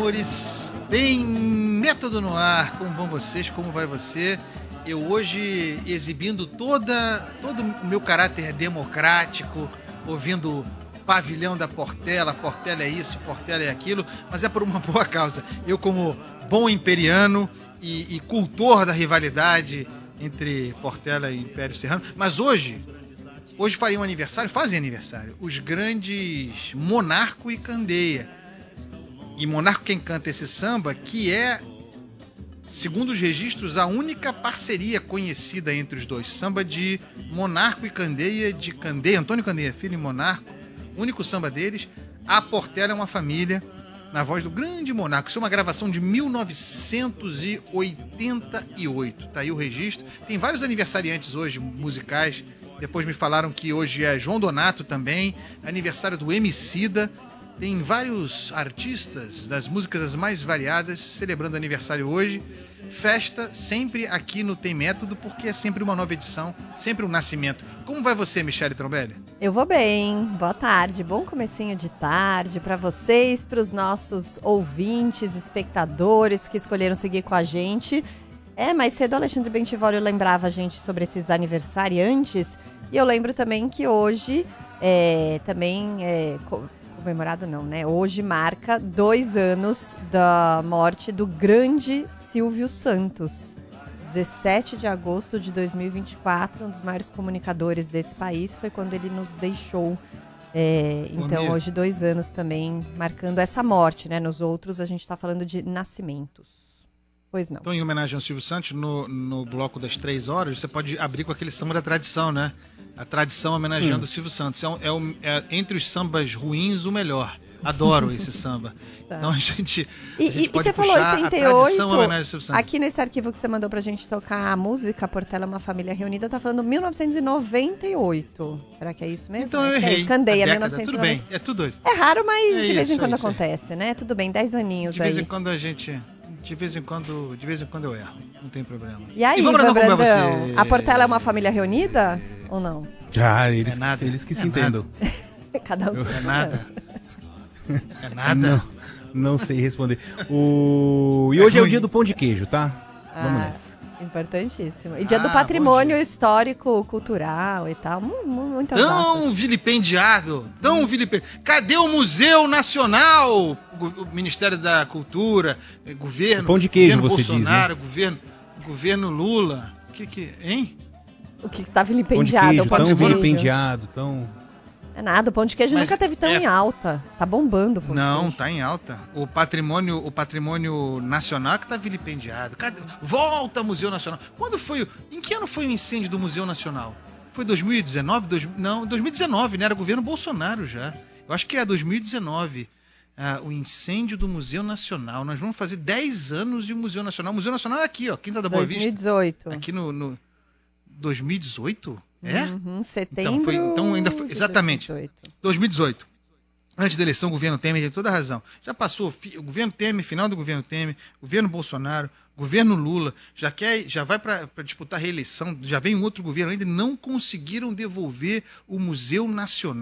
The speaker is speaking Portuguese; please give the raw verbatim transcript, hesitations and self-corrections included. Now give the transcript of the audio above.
amores, tem Método no Ar. Como vão vocês? Como vai você? Eu hoje exibindo toda, todo o meu caráter democrático, ouvindo Pavilhão da Portela, Portela é isso, Portela é aquilo, mas é por uma boa causa. Eu, como bom imperiano e, e cultor da rivalidade entre Portela e Império Serrano, mas hoje, hoje faria um aniversário, fazem aniversário, os grandes Monarco e Candeia. E Monarco quem canta esse samba, que é, segundo os registros, a única parceria conhecida entre os dois. Samba de Monarco e Candeia, de Candeia, Antônio Candeia Filho e Monarco, único samba deles. A Portela é uma família, na voz do grande Monarco. Isso é uma gravação de mil novecentos e oitenta e oito. Tá aí o registro. Tem vários aniversariantes hoje, musicais. Depois me falaram que hoje é João Donato também, aniversário do Emicida. Tem vários artistas das músicas as mais variadas celebrando aniversário hoje. Festa sempre aqui no Tem Método, porque é sempre uma nova edição, sempre um nascimento. Como vai você, Michele Trombelli? Eu vou bem. Boa tarde. Bom comecinho de tarde para vocês, para os nossos ouvintes, espectadores que escolheram seguir com a gente. É, mais cedo o Alexandre Bentivolio lembrava a gente sobre esses aniversariantes. E eu lembro também que hoje é, também é... comemorado não, né? Hoje marca dois anos da morte do grande Silvio Santos. dezessete de agosto de dois mil e vinte e quatro, um dos maiores comunicadores desse país, foi quando ele nos deixou. É, então, hoje, dois anos também marcando essa morte, né? Nos outros, a gente está falando de nascimentos. Pois não. Então, em homenagem ao Silvio Santos, no, no bloco das três horas, você pode abrir com aquele samba da tradição, né? A tradição homenageando hum. o Silvio Santos. É, um, é, um, é, entre os sambas ruins, o melhor. Adoro esse samba. Tá. Então a gente, e, a gente e, pode e você puxar falou oitenta e oito, a tradição homenagem ao Silvio Santos. Aqui nesse arquivo que você mandou pra gente tocar a música Portela é uma família reunida, tá falando mil novecentos e noventa e oito. Será que é isso mesmo? Então Acho eu errei. É isso. Candeia, década, mil novecentos e noventa. Tudo bem, é tudo doido. É raro, mas é de vez isso, em quando é isso, acontece, é. né? Tudo bem, dez aninhos de aí. De vez em quando a gente... De vez em quando, de vez em quando eu erro. Não tem problema. E aí, e vamos Ivan Brandão, você... a Portela é uma família reunida é... ou não? Ah, eles, é nada. que, eles que é se entendam. Cada um eu... se É nada. É nada. Não, não sei responder. O... E é hoje ruim. É o dia do pão de queijo, tá? Ah, vamos nessa. Importantíssimo. E dia ah, do patrimônio histórico, cultural e tal. Muitas Tão datas. vilipendiado, tão hum. vilipendiado. Cadê o Museu Nacional? O Ministério da Cultura, governo, o pão de queijo, governo você Bolsonaro, diz, né? governo, governo Lula. O que que, hein? O que tá vilipendiado? Pão de queijo, o pão tão de queijo. vilipendiado, tão... É nada, o pão de queijo Mas nunca teve tão é... em alta. Tá bombando o pão Não, de queijo. tá em alta. O patrimônio, o patrimônio nacional que tá vilipendiado. Cadê? Volta Museu Nacional. Quando foi? Em que ano foi o incêndio do Museu Nacional? Foi dois mil e dezenove? Dois, não, dois mil e dezenove, né? Era o governo Bolsonaro já. Eu acho que é dois mil e dezenove. Ah, o incêndio do Museu Nacional. Nós vamos fazer dez anos de Museu Nacional. O Museu Nacional é aqui, ó, Quinta da Boa Vista. dois mil e dezoito. Aqui no, no dois mil e dezoito? É? Uhum, setembro. Então, foi, então ainda foi, exatamente. dois mil e dezoito. Antes da eleição, o governo Temer tem toda a razão. Já passou o governo Temer, final do governo Temer, governo Bolsonaro, governo Lula, já quer, já vai para disputar a reeleição, já vem um outro governo ainda, não conseguiram devolver o Museu Nacional.